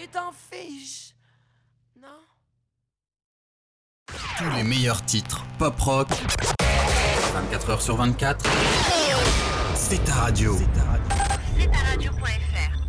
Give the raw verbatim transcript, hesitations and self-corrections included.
t'en fiches. Non? Tous les meilleurs titres pop-rock, vingt-quatre heures sur vingt-quatre, c'est ta radio. C'est ta radio point f r.